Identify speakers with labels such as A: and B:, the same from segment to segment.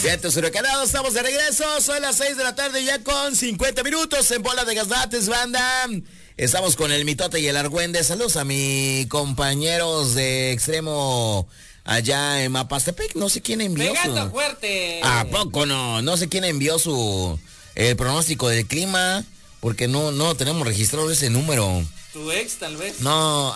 A: Vientos huracanados, estamos de regreso. Son las 6 de la tarde ya con 50 minutos en Bola de Gaznates, banda. Estamos con el Mitote y el Argüende. Saludos a mis compañeros de extremo allá en Mapastepec. No sé quién envió
B: ¡Pegando fuerte!
A: ¿A poco no? No sé quién envió el pronóstico del clima, porque no tenemos registrado ese número.
B: Tu ex, tal vez.
A: No,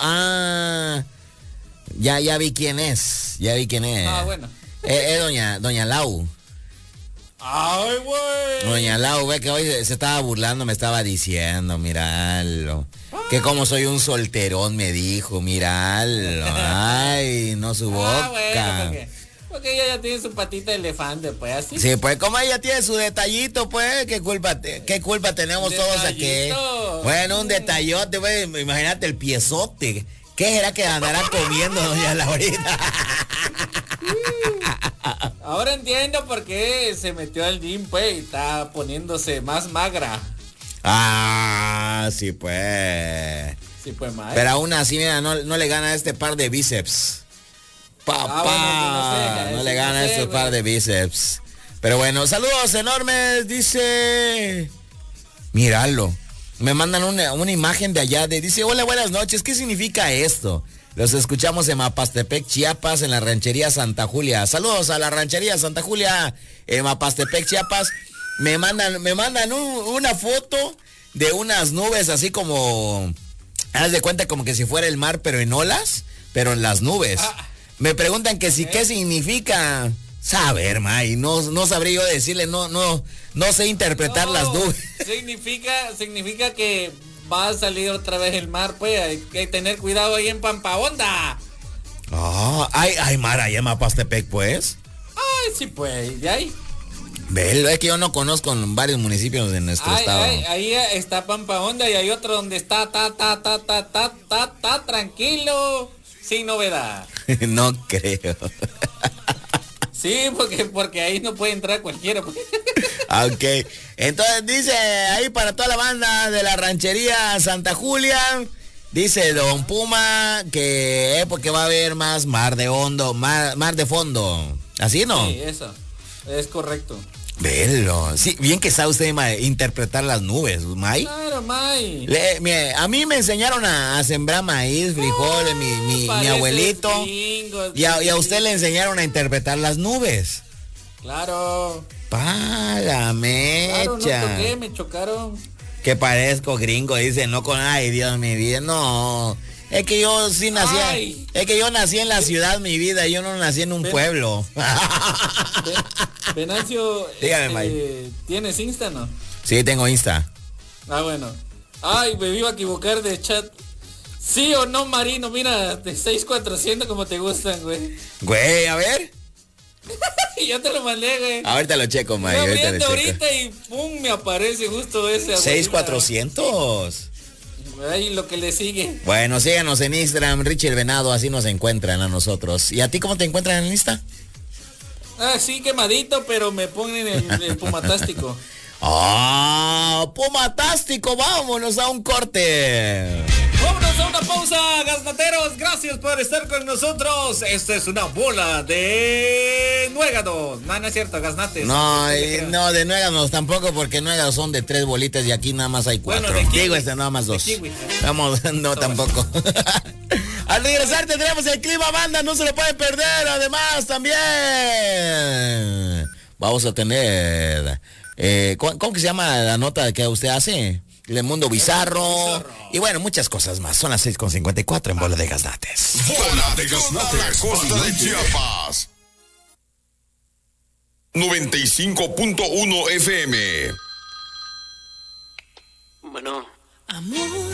A: ya vi quién es.
B: Ah, bueno.
A: Doña Lau.
B: ¡Ay, güey!
A: Doña Lau, ve que hoy se estaba burlando, me estaba diciendo, míralo. Que como soy un solterón, me dijo, míralo. Ay, no su boca.
B: Bueno, porque ella ya tiene su patita de elefante, pues, así.
A: Sí, pues como ella tiene su detallito, pues, ¿qué culpa tenemos todos aquí? Bueno, un detallote, pues, imagínate el piezote. ¿Qué será que andará comiendo doña Laurita?
B: Ahora entiendo por qué se metió al gym, pues, y está poniéndose más magra.
A: Sí, pues.
B: Sí, pues, maestra.
A: Pero aún así, mira, no le gana a este par de bíceps. Papá, no le gana a este par de bíceps. Pero bueno, saludos enormes, dice. Míralo. Me mandan una imagen de allá, dice, hola, buenas noches, ¿qué significa esto? Los escuchamos en Mapastepec, Chiapas, en la ranchería Santa Julia. Saludos a la ranchería Santa Julia, en Mapastepec, Chiapas. Me mandan una foto de unas nubes así como, haz de cuenta como que si fuera el mar, pero en olas, pero en las nubes. Me preguntan que si qué significa. Saber, May, no sabría yo decirle, no sé interpretar las nubes.
B: Significa que va a salir otra vez el mar, pues hay que tener cuidado ahí en Pampaonda.
A: Hay mar allá en Mapastepec, pues.
B: Ay, sí, pues, de ahí.
A: Velo, es que yo no conozco varios municipios de nuestro estado.
B: Ahí está Pampaonda y hay otro donde está tranquilo, sin novedad.
A: No creo.
B: Sí, porque ahí no puede entrar cualquiera.
A: Ok, entonces dice ahí para toda la banda de la ranchería Santa Julia, dice Don Puma que porque va a haber más mar de fondo. ¿Así no?
B: Sí, eso, es correcto.
A: Velo, sí, bien que sabe usted interpretar las nubes, May.
B: Claro, May.
A: A mí me enseñaron a sembrar maíz, frijoles, mi abuelito.
B: Gringo,
A: Y a usted le enseñaron a interpretar las nubes.
B: Claro.
A: La mecha.
B: Claro, no toqué, me chocaron.
A: Que parezco gringo, dice, no con, ay, Dios, mi vida, no. Es que yo sí nací, es que yo nací en la ciudad, mi vida, yo no nací en un pueblo.
B: Venancio,
A: dígame, May.
B: ¿Tienes Insta, no?
A: Sí, tengo Insta.
B: Bueno. Ay, me iba a equivocar de chat. ¿Sí o no, Marino? Mira, de 6400 como te gustan, güey.
A: Güey, a ver.
B: Ya te lo mandé, güey.
A: Ahorita lo checo, May.
B: Ahorita y pum, me aparece justo ese.
A: 6400.
B: Ahí lo que le sigue.
A: Bueno, síganos en Instagram, Richie el Venado, así nos encuentran a nosotros. ¿Y a ti cómo te encuentran en Insta?
B: Sí, quemadito, pero me ponen el pumatástico.
A: Pumatástico, vámonos a un corte.
B: Vámonos a una pausa, gaznateros. Gracias por estar con nosotros. Esta es una bola de nuéganos. No es cierto, gaznates.
A: No, de nuéganos tampoco, porque nuéganos son de 3 bolitas y aquí nada más hay 4.
B: Bueno,
A: digo, nada más 2. Vamos, no, tampoco. Al regresar tendremos el clima, banda, no se lo pueden perder. Además, también vamos a tener... ¿cómo que se llama la nota que usted hace? El mundo bizarro. Y bueno, muchas cosas más. Son las 6:54 en Bola de Gaznates.
C: Bola de Gaznates, costa de Chiapas. 95.1 FM.
D: Bueno. Amor.